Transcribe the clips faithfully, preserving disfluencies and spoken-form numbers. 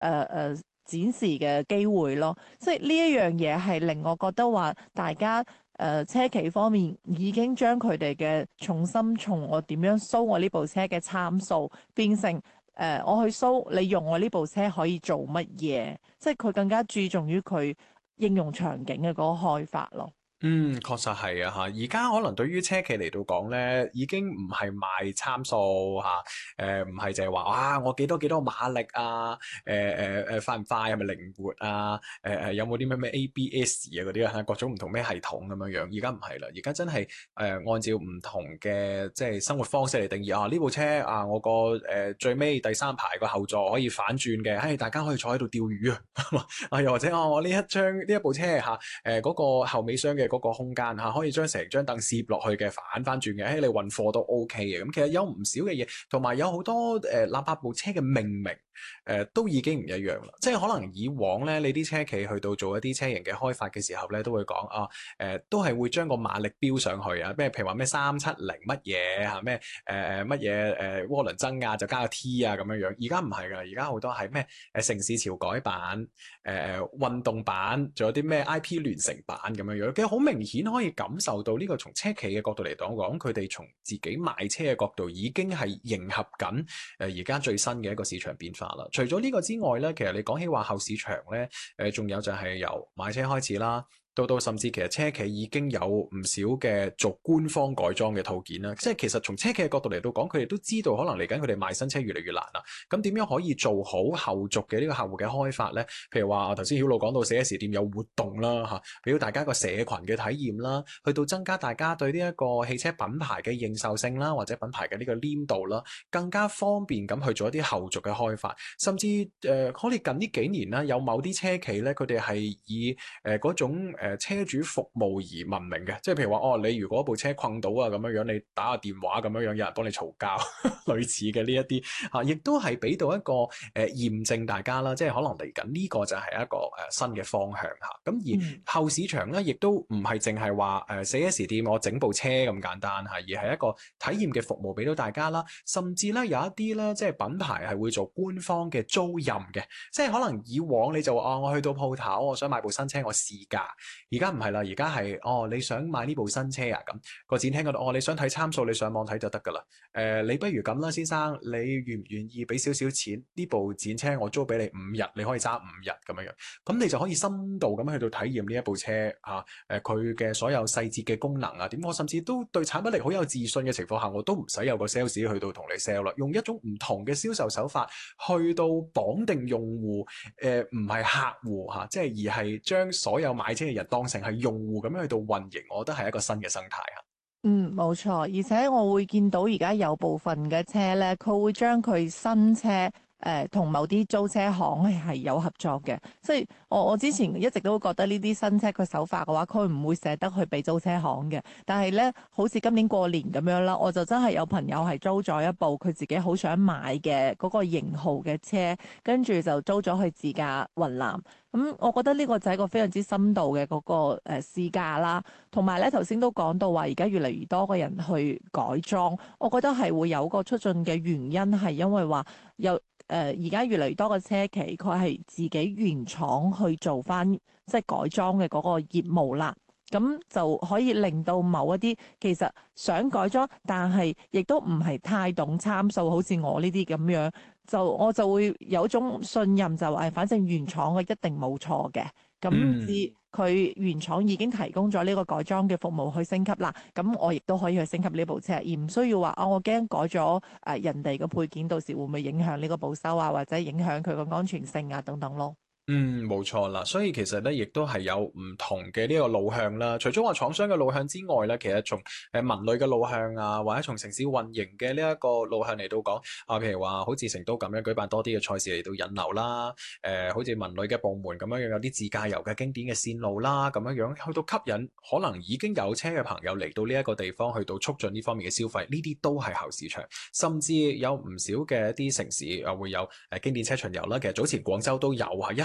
誒誒展示嘅機會咯。即係呢一樣嘢係令我覺得話大家誒、呃、車企方面已經將佢哋嘅重心從我點樣 show 我呢部車嘅參數變成誒、呃、我去 show 你用我呢部車可以做乜嘢，即係佢更加注重於佢應用場景嘅嗰個開發咯。 嗯，確實係啊嚇！而家可能對於車企嚟到講咧，已經唔係賣參數嚇，誒唔係淨係話啊，我幾多幾多馬力啊，誒誒誒快唔快係咪靈活啊，誒、呃、誒有冇啲咩咩 A B S 啊嗰啲啊，各種唔同咩系統咁樣樣。而家唔係啦，而家真係誒、呃、按照唔同嘅即係生活方式嚟定義啊。呢部車啊，我個誒、呃、最尾第三排個後座可以反轉嘅，誒、哎、大家可以坐喺度釣魚啊，啊又或者啊我呢一張呢一部車嚇誒嗰個後尾箱嘅。嗰個空間嚇，可以將成張凳攝落去嘅，反翻轉嘅，誒你運貨都 OK 嘅。咁其實有唔少嘅嘢，同埋有好多誒，哪怕部車嘅命名誒、呃，都已經唔一樣啦。即係可能以往咧，你啲車企去到做一啲車型嘅開發嘅時候咧，都會講啊，誒、呃、都係會將個馬力標上去啊，咩譬如話咩三七零乜嘢嚇，咩誒誒乜嘢誒渦輪增壓就加個 T 啊咁樣樣。而家唔係㗎，而家好多係咩誒城市潮改版、誒、呃、運動版，仲有啲咩 I P 聯乘版咁樣樣。其實好明顯可以感受到呢個從車企嘅角度嚟講，講佢哋從自己賣車嘅角度已經係迎合緊誒而家最新嘅一個市場變化啦。除咗呢個之外咧，其實你講起話後市場咧，誒、呃、仲有就係由買車開始啦。到到甚至其實車企已經有唔少嘅做官方改裝嘅套件啦，即係其實從車企嘅角度嚟到講，佢哋都知道可能嚟緊佢哋賣新車越嚟越難啦。咁點樣可以做好後續嘅呢個客戶嘅開發呢？譬如話頭先曉露講到四 S 店有活動啦嚇，俾到大家個社群嘅體驗啦，去到增加大家對呢一個汽車品牌嘅認受性啦，或者品牌嘅呢個黏度啦，更加方便咁去做一啲後續嘅開發。甚至誒，可能近呢幾年啦，有某啲車企呢，佢哋係以誒嗰、呃、種誒車主服務而聞名嘅，即係譬如話哦，你如果部車困到啊咁樣樣，你打個電話咁樣樣，有人幫你嘈交，類似嘅呢一啲嚇，亦都係俾到一個誒、呃、驗證大家啦，即係可能嚟緊呢個就係一個誒、呃、新嘅方向嚇。咁、啊、而後市場咧，亦都唔係淨係話誒四 S 店我整部車咁簡單嚇，而係一個體驗嘅服務俾到大家啦。甚至咧有一啲咧，即係品牌係會做官方嘅租賃嘅，即係可能以往你就話哦，我去到鋪頭，我想買部新車，我試駕。而家唔係啦，而家係哦，你想買呢部新車啊？咁個展廳嗰度，哦，你想睇參數，你上網睇就得噶啦。誒、呃，你不如咁啦，先生，你願唔願意俾少少錢？呢部展車我租俾你五日，你可以揸五日咁樣樣。咁你就可以深度咁去到體驗呢一部車啊。誒，佢嘅所有細節嘅功能啊，點我甚至都對產品力好有自信嘅情況下，我都唔使有個 sales 去到同你 sell 啦。用一種唔同嘅銷售手法去到綁定用戶，誒唔係客戶嚇、啊，即係而係將所有買車嘅人當成係用戶咁樣去到運營，我覺得係一個新嘅生態嚇。 嗯，冇錯，而且我會見到而家有部分嘅車咧，佢會將佢新車誒同、呃、某啲租車行係係有合作嘅。即係我我之前一直都覺得呢啲新車佢手法嘅話，佢唔會捨得去俾租車行嘅。但係咧，好似今年過年咁樣啦，我就真係有朋友係租咗一部佢自己好想買嘅嗰個型號嘅車，跟住就租咗去自駕雲南。咁、嗯，我覺得呢個就係一個非常之深度嘅嗰、那個誒、呃、試駕啦，同埋咧頭先都講到話，而家越嚟越多嘅人去改裝，我覺得係會有個促進嘅原因係因為話有誒而家越嚟越多嘅車企佢係自己原廠去做翻即係改裝嘅嗰個業務啦。咁就可以令到某一啲其實想改裝，但係亦都唔係太懂參數，好似我呢啲咁樣，就我就會有一種信任，就誒，反正原廠嘅一定冇錯嘅。咁至嗯。 佢原廠已經提供咗呢個改裝嘅服務去升級啦，咁我亦都可以去升級呢部車，而唔需要話哦，我驚改咗誒人哋嘅配件，到時會唔會影響呢個保修啊，或者影響佢個安全性啊等等咯。 嗯，冇錯啦，所以其實咧，亦都係有唔同嘅呢個路向啦。除咗話廠商嘅路向之外咧，其實從誒文旅嘅路向啊，或者從城市運營嘅呢一個路向嚟到講啊，譬如話好似成都咁樣舉辦多啲嘅賽事嚟到引流啦，誒、呃，好似文旅嘅部門咁樣樣有啲自駕遊嘅經典嘅線路啦，咁樣樣去到吸引可能已經有車嘅朋友嚟到呢一個地方，去到促進呢方面嘅消費，呢啲都係後市場。甚至有唔少嘅一啲城市啊，會有誒經典車巡遊啦。其實早前廣州都有啊，一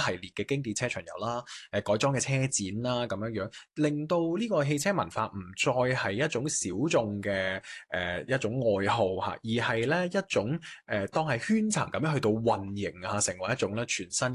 系列嘅經典車巡遊啦，誒改裝嘅車展啦，咁樣樣令到呢個汽車文化唔再係一種小眾嘅誒、呃、一種愛好嚇，而係咧一種誒、呃、當係圈層咁樣去到運營啊，成為一種咧全新